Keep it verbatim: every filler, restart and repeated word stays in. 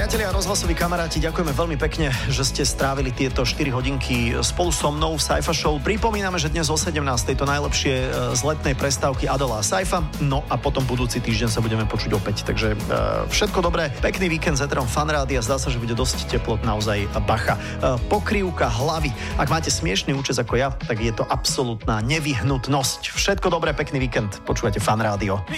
Priatelia, rozhlasoví kamaráti, ďakujeme veľmi pekne, že ste strávili tieto štyri hodinky spolu so mnou v Saifa Show. Pripomíname, že dnes o sedemnástej to najlepšie z letnej prestávky Adola a Saifa, no a potom budúci týždeň sa budeme počuť opäť. Takže uh, všetko dobré, pekný víkend s Eterom Fan Rádia, zdá sa, že bude dosť teplo, naozaj bacha. Uh, pokrývka hlavy, ak máte smiešný účes ako ja, tak je to absolútna nevyhnutnosť. Všetko dobré, pekný víkend, počúvate Fan Rádio.